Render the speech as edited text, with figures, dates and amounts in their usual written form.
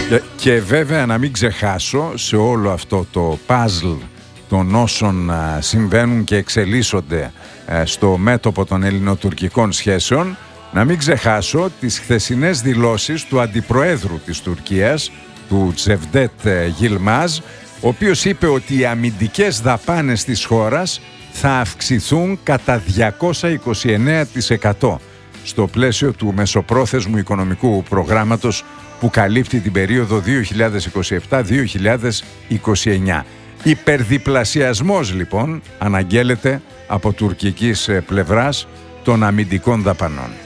Και βέβαια να μην ξεχάσω σε όλο αυτό το παζλ των όσων συμβαίνουν και εξελίσσονται στο μέτωπο των ελληνοτουρκικών σχέσεων, να μην ξεχάσω τις χθεσινές δηλώσεις του Αντιπροέδρου της Τουρκίας, του Τζεβδέτ Γιλμάζ, ο οποίος είπε ότι οι αμυντικές δαπάνες της χώρας θα αυξηθούν κατά 229% στο πλαίσιο του μεσοπρόθεσμου οικονομικού προγράμματος που καλύπτει την περίοδο 2027-2029. Υπερδιπλασιασμός λοιπόν αναγγέλλεται από τουρκικής πλευράς των αμυντικών δαπανών.